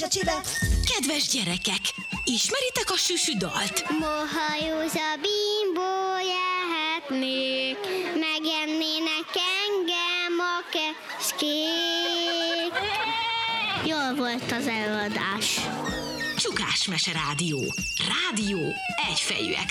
zsecsébe. Kedves gyerekek, ismeritek a Süsü dalt? Moha Józa Bimbó jöhetnék, megennének engem a keskék. Jól volt az előadás. Csukás Mese Rádió. Rádió egyfejűek